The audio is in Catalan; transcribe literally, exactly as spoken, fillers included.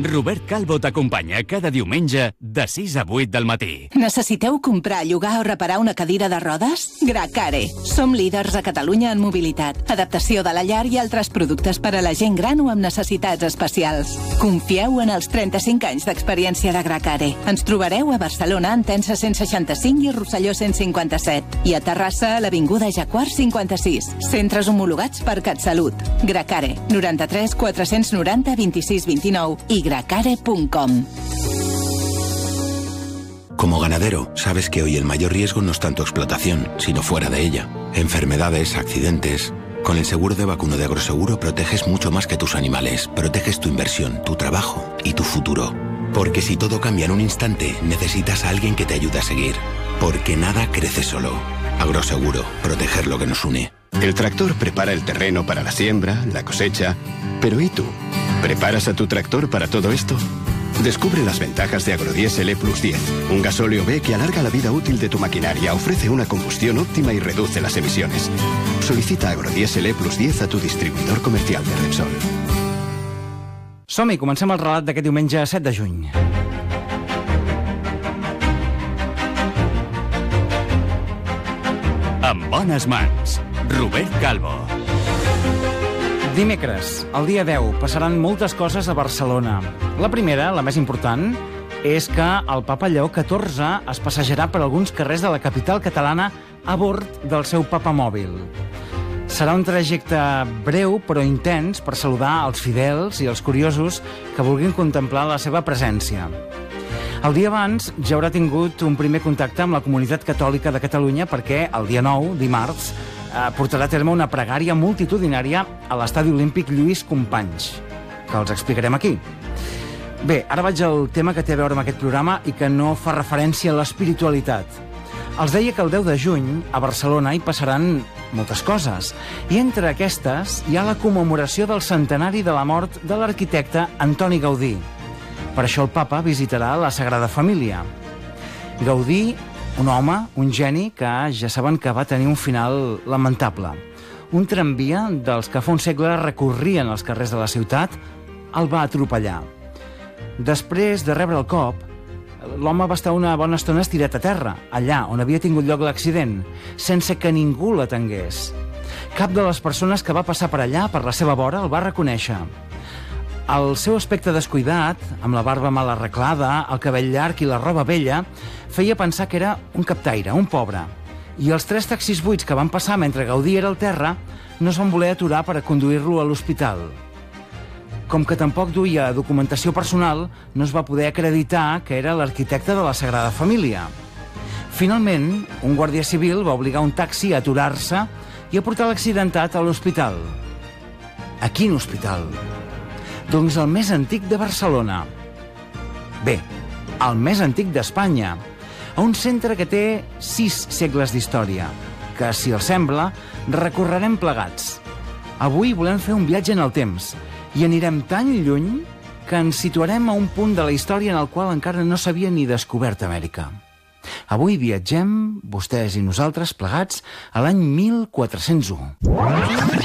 Robert Calvo t'acompanya cada diumenge de sis a vuit del matí. Necessiteu comprar, llogar o reparar una cadira de rodes? Gracare. Som líders a Catalunya en mobilitat, adaptació de la llar i altres productes per a la gent gran o amb necessitats especials. Confieu en els trenta-cinc anys d'experiència de Gracare. Ens trobareu a Barcelona, Entença cent seixanta-cinc i Rosselló cent cinquanta-set. I a Terrassa, a l'Avinguda Jacquard cinquanta-sis. Centres homologats per CatSalut. Gracare. noranta-tres quatre-cents noranta vint-i-sis vint-i-nou i gracare punto com. Como ganadero, sabes que hoy el mayor riesgo no es tanto explotación, sino fuera de ella. Enfermedades, accidentes. Con el seguro de vacuno de Agroseguro proteges mucho más que tus animales. Proteges tu inversión, tu trabajo y tu futuro. Porque si todo cambia en un instante, necesitas a alguien que te ayude a seguir. Porque nada crece solo. Agroseguro, proteger lo que nos une. El tractor prepara el terreno para la siembra, la cosecha. Pero ¿y tú? ¿Preparas a tu tractor para todo esto? Descubre las ventajas de Agrodiesel E plus diez, un gasóleo B que alarga la vida útil de tu maquinaria, ofrece una combustión óptima y reduce las emisiones. Solicita Agrodiesel E plus diez a tu distribuidor comercial de Repsol. Som-hi, comencem el relat d'aquest diumenge set de juny. En bones mans, Robert Calvo. Dimecres, el dia deu, passaran moltes coses a Barcelona. La primera, la més important, és que el papa Lleó catorze es passejarà per alguns carrers de la capital catalana a bord del seu papamòbil. Serà un trajecte breu però intens per saludar els fidels i els curiosos que vulguin contemplar la seva presència. El dia abans ja haurà tingut un primer contacte amb la comunitat catòlica de Catalunya perquè el dia nou, dimarts, portarà a terme una pregària multitudinària a l'Estadi Olímpic Lluís Companys, que els explicarem aquí. Bé, ara vaig al tema que té a veure amb aquest programa i que no fa referència a l'espiritualitat. Els deia que el deu de juny a Barcelona hi passaran moltes coses, i entre aquestes hi ha la commemoració del centenari de la mort de l'arquitecte Antoni Gaudí. Per això el papa visitarà la Sagrada Família. Gaudí, un home, un geni, que ja saben que va tenir un final lamentable. Un tramvia dels que fa un segle recorrien els carrers de la ciutat el va atropellar. Després de rebre el cop, l'home va estar una bona estona estirat a terra, allà on havia tingut lloc l'accident, sense que ningú l'atengués. Cap de les persones que va passar per allà, per la seva vora, el va reconèixer. El seu aspecte descuidat, amb la barba mal arreglada, el cabell llarg i la roba vella, feia pensar que era un captaire, un pobre. I els tres taxis buits que van passar mentre Gaudí era al terra no es van voler aturar per a conduir-lo a l'hospital. Com que tampoc duia documentació personal, no es va poder acreditar que era l'arquitecte de la Sagrada Família. Finalment, un guàrdia civil va obligar un taxi a aturar-se i a portar l'accidentat a l'hospital. A quin hospital? Doncs el més antic de Barcelona. Bé, el més antic d'Espanya, a un centre que té sis segles d'història, que, si els sembla, recorrerem plegats. Avui volem fer un viatge en el temps i anirem tan lluny que ens situarem a un punt de la història en el qual encara no s'havia ni descobert Amèrica. Avui viatgem, vostès i nosaltres plegats, a l'any mil quatre-cents u.